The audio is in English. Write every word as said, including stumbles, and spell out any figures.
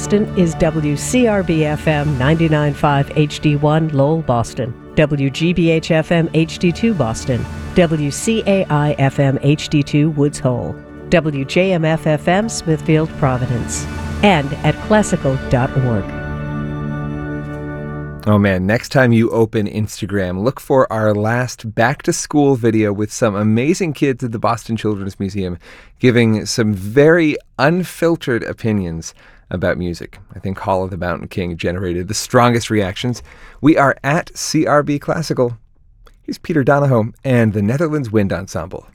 Boston is W C R B F M ninety-nine point five H D one Lowell, Boston, W G B H F M H D two Boston, W C A I F M H D two Woods Hole, W J M F F M Smithfield, Providence, and at classical dot org. Oh man, next time you open Instagram, look for our last back-to-school video with some amazing kids at the Boston Children's Museum giving some very unfiltered opinions about music. I think Hall of the Mountain King generated the strongest reactions. We are at C R B Classical. Here's Peter Donahoe and the Netherlands Wind Ensemble.